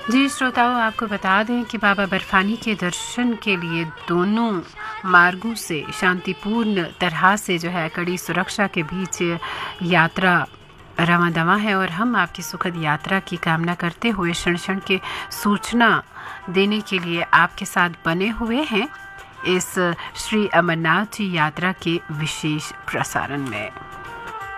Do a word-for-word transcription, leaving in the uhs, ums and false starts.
जी श्रोताओं, आपको बता दें कि बाबा बर्फानी के दर्शन के लिए दोनों मार्गों से शांतिपूर्ण तरह से जो है कड़ी सुरक्षा के बीच यात्रा रवां दवा है और हम आपकी सुखद यात्रा की कामना करते हुए क्षण क्षण के सूचना देने के लिए आपके साथ बने हुए हैं इस श्री अमरनाथ जी यात्रा के विशेष प्रसारण में।